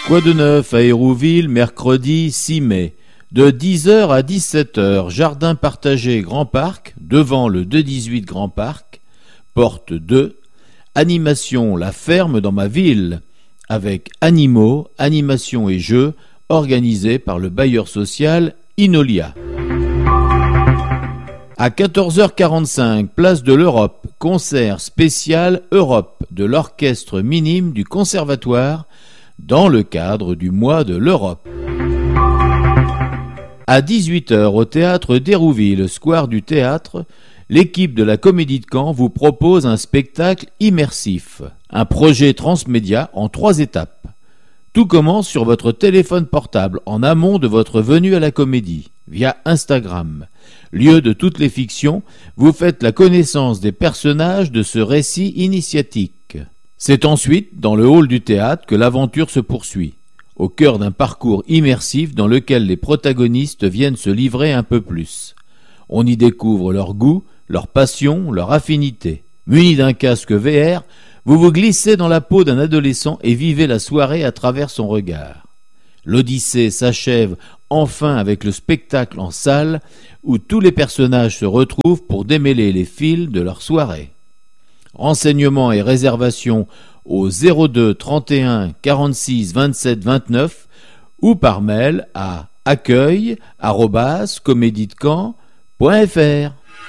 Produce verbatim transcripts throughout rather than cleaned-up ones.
Quoi de neuf à Hérouville, mercredi six mai. De dix heures à dix-sept heures, jardin partagé Grand Parc, devant le deux dix-huit Grand Parc, porte deux. Animation La Ferme dans ma ville, avec animaux, animation et jeux, organisés par le bailleur social Inolia. À quatorze heures quarante-cinq, place de l'Europe, concert spécial Europe de l'orchestre minime du Conservatoire, dans le cadre du mois de l'Europe. À dix-huit heures, au théâtre d'Hérouville, square du Théâtre, l'équipe de la Comédie de Caen vous propose un spectacle immersif, un projet transmédia en trois étapes. Tout commence sur votre téléphone portable en amont de votre venue à la comédie, via Instagram. Lieu de toutes les fictions, vous faites la connaissance des personnages de ce récit initiatique. C'est ensuite dans le hall du théâtre que l'aventure se poursuit, au cœur d'un parcours immersif dans lequel les protagonistes viennent se livrer un peu plus. On y découvre leur goût, leur passion, leur affinité. Muni d'un casque V R, vous vous glissez dans la peau d'un adolescent et vivez la soirée à travers son regard. L'Odyssée s'achève enfin avec le spectacle en salle où tous les personnages se retrouvent pour démêler les fils de leur soirée. Renseignements et réservations au zéro deux trente et un quarante-six vingt-sept vingt-neuf ou par mail à accueil arobase comédiedecaen point f r.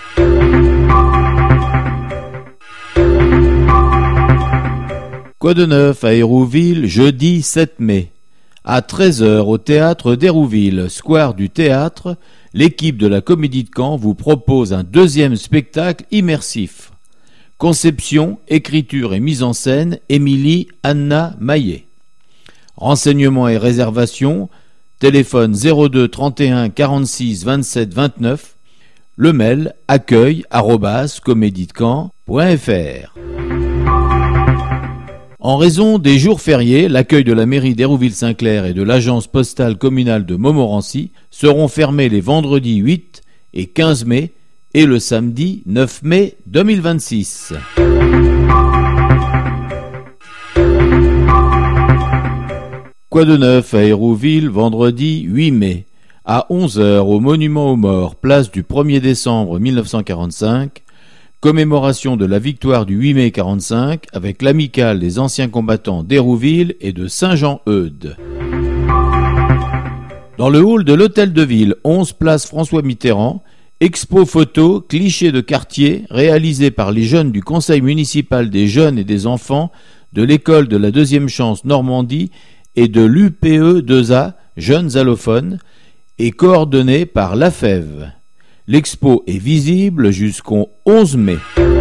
Quoi de neuf à Hérouville, jeudi sept mai. À treize heures au théâtre d'Hérouville, square du Théâtre, l'équipe de la Comédie de Caen vous propose un deuxième spectacle immersif. Conception, écriture et mise en scène, Émilie Anna Maillet. Renseignements et réservations, téléphone zéro deux trente et un quarante-six vingt-sept vingt-neuf, le mail accueil arobase comédiedecaen point f r. En raison des jours fériés, l'accueil de la mairie d'Hérouville-Saint-Clair et de l'agence postale communale de Montmorency seront fermés les vendredis huit et quinze mai et le samedi neuf mai deux mille vingt-six. Quoi de neuf à Hérouville, vendredi huit mai. À onze heures au Monument aux Morts, place du premier décembre mille neuf cent quarante-cinq, commémoration de la victoire du huit mai quarante-cinq avec l'amicale des anciens combattants d'Hérouville et de Saint-Jean-Eudes. Dans le hall de l'Hôtel de Ville, onze place François Mitterrand, expo photo clichés de quartier réalisé par les jeunes du Conseil municipal des jeunes et des enfants de l'école de la deuxième chance Normandie et de l'U P E deux A, jeunes allophones, et coordonné par l'A F E V. L'expo est visible jusqu'au onze mai.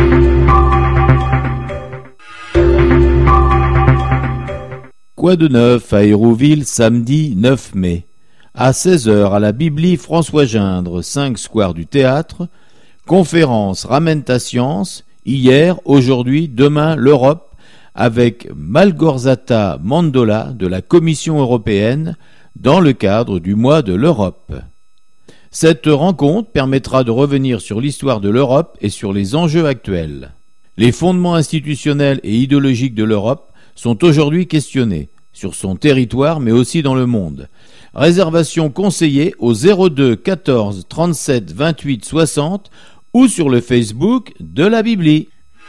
Quoi de neuf à Hérouville, samedi neuf mai. À seize heures à la Bibli François Gindre, cinq square du Théâtre, conférence Ramène ta science, hier, aujourd'hui, demain, l'Europe, avec Malgorzata Mandola de la Commission européenne, dans le cadre du mois de l'Europe. Cette rencontre permettra de revenir sur l'histoire de l'Europe et sur les enjeux actuels. Les fondements institutionnels et idéologiques de l'Europe sont aujourd'hui questionnés, sur son territoire mais aussi dans le monde. Réservation conseillée au zéro deux quatorze trente-sept vingt-huit soixante ou sur le Facebook de la Bibli.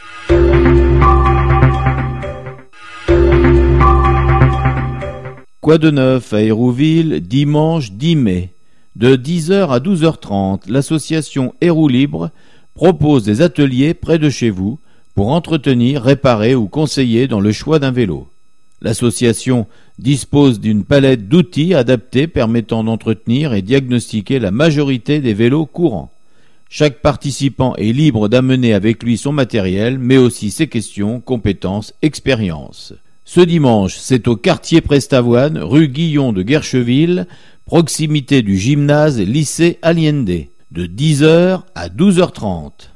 Quoi de neuf à Hérouville, dimanche dix mai. De dix heures à douze heures trente, l'association Héroux Libre propose des ateliers près de chez vous pour entretenir, réparer ou conseiller dans le choix d'un vélo. L'association dispose d'une palette d'outils adaptés permettant d'entretenir et diagnostiquer la majorité des vélos courants. Chaque participant est libre d'amener avec lui son matériel, mais aussi ses questions, compétences, expériences. Ce dimanche, c'est au quartier Prestavoine, rue Guillon de Guercheville, proximité du gymnase lycée Allende, de dix heures à douze heures trente.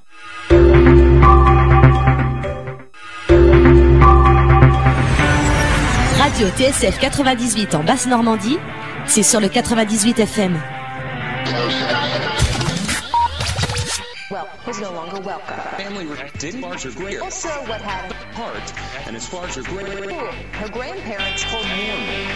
Radio T S F quatre-vingt-dix-huit en Basse-Normandie, c'est sur le quatre-vingt-dix-huit F M. Well, was no longer welcome. Family didn't large her great Also, what happened? heart, and as far as her great Her grandparents told normal.